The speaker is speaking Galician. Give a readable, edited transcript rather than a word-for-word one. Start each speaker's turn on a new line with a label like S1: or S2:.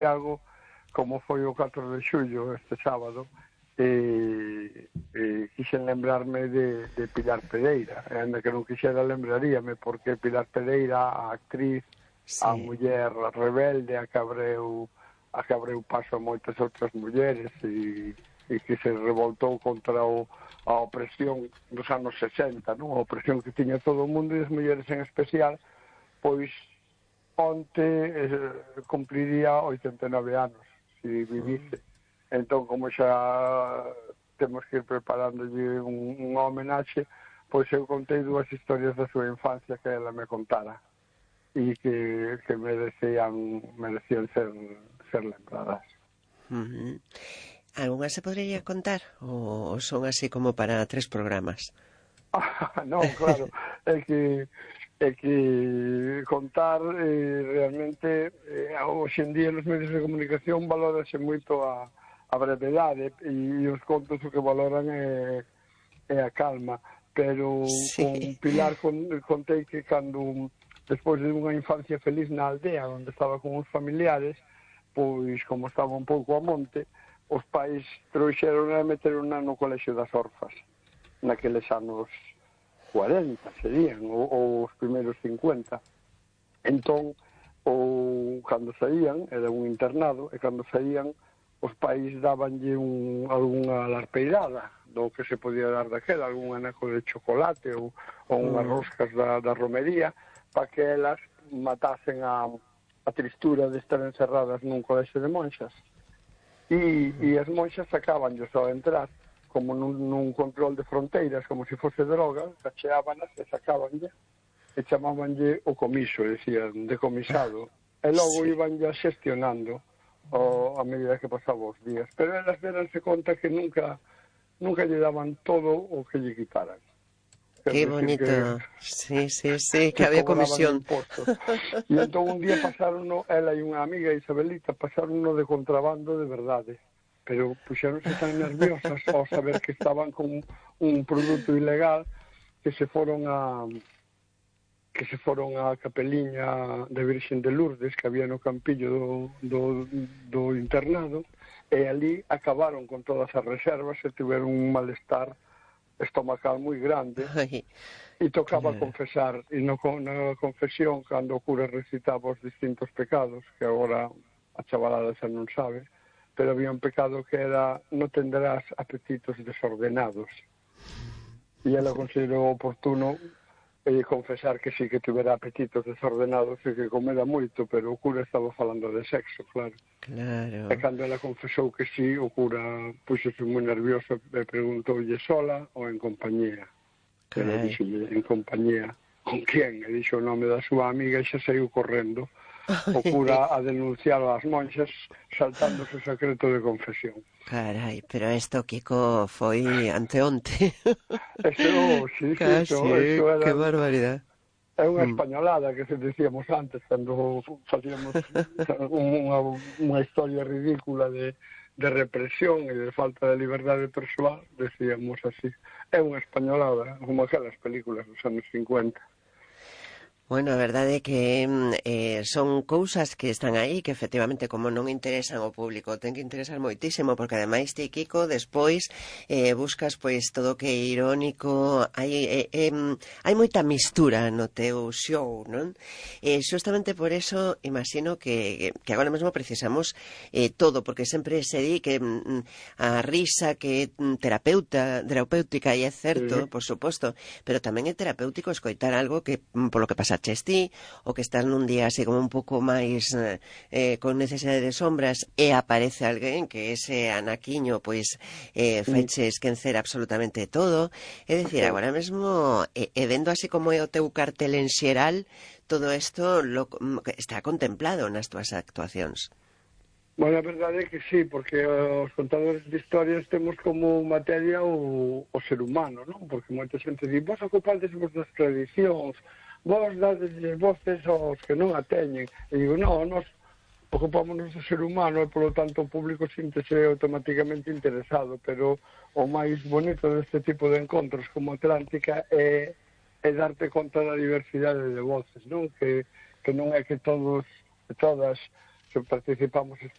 S1: algo como foi o 4 de xullo este sábado, quixen lembrarme de Pilar Pereira, e ainda que non quixera lembraríame, porque Pilar Pereira, a actriz, a muller rebelde, a que abreu paso a moitas outras mulleres e que se revoltou contra a opresión dos anos 60, non? A opresión que tiña todo o mundo e as mulleres en especial, pois onte cumpliría 89 anos, se vivise. Entón, como xa temos que ir preparándolle unha homenaxe, pois eu contei 2 historias da súa infancia que ela me contara e que merecían ser lembradas.
S2: Algunha se podría contar? Ou son así como para 3 programas?
S1: Non, claro, é que contar realmente hoxe en día nos medios de comunicación valórase moito a brevedade e os contos o que valoran é a calma, pero con Pilar contei que cando despois de unha infancia feliz na aldea onde estaba con os familiares, pois como estaba un pouco a monte, os pais trouxeron a meteron no colexio das orfas naqueles anos 40 serían, ou os primeiros 50. Entón, cando saían, era un internado, e cando saían, os pais dabanlle algunha larpeirada do que se podía dar daquela, algún anaco de chocolate ou unhas roscas da romería, para que elas matasen a tristura de estar encerradas nun colexio de monxas. E as monxas sacabanlles ao entrar, como nun control de fronteiras, como se fose droga, cacheábanas e sacábanlle, e chamábanlle o comiso, decían, decomisado. E logo ibanlle xestionando a medida que pasaba os días. Pero elas deranse conta que nunca lle daban todo o que lle quitaran.
S2: Qué bonito. Sí, que había comisión.
S1: E entón un día pasaron, ela e unha amiga, Isabelita, pasaron de contrabando de verdade. Pero puxeronse tan nerviosas ao saber que estaban con un produto ilegal que se foron a Capeliña de Virxen de Lourdes que había no campillo do internado, e ali acabaron con todas as reservas e tiveron un malestar estomacal moi grande. E tocaba confesar, e na confesión, cando o cura recitaba os distintos pecados, que agora a chavalada xa non sabe, pero había un pecado que era no tendrás apetitos desordenados. E ela considerou oportuno confesar que sí que tivera apetitos desordenados e que comera moito, pero o cura estaba falando de sexo, claro. E cando ela confesou que sí, o cura puxose moi nervioso e preguntoulle sola ou en compañía. Ela dixolle en compañía. Con quen? E dixo o nome da súa amiga e xa saiu correndo o cura a denunciar as monxas saltándose o secreto de confesión.
S2: Carai, pero isto, Kiko, foi anteonte.
S1: Eso, sí,
S2: casi, eso era... Que barbaridade.
S1: É unha españolada que se decíamos antes, cando facíamos unha historia ridícula de represión e de falta de liberdade persoal, decíamos así. É unha españolada, como aquelas películas dos anos 50.
S2: Bueno, a verdade é que son cousas que están aí que efectivamente como non interesan ao público ten que interesar moitísimo, porque ademais ti, Kiko, despois buscas pois todo o que é irónico, hai moita mistura no teu show, non? Xustamente por eso imagino que agora mesmo precisamos todo, porque sempre se di que a risa que é terapéutica, e é certo, por suposto, pero tamén é terapéutico escoitar algo que polo que pasa ti, o que estás nun día así como un pouco máis con necesidade de sombras e aparece alguén que ese anaquiño pois faiche esquecer absolutamente todo. É dicir, agora mesmo vendo así como é o teu cartel en xeral, todo isto está contemplado nas túas actuacións.
S1: Bueno, a verdade é que sí, porque os contadores de historias temos como materia o ser humano, non? Porque moita xente di, vos ocupades vos das tradicións, vos dades voces aos que non a teñen. E digo, non, nós ocupámonos do ser humano e, polo tanto, o público síntese automáticamente interesado, pero o máis bonito deste tipo de encontros como Atlántica é darte conta da diversidade de voces, non? Que non é que todos e todas que participamos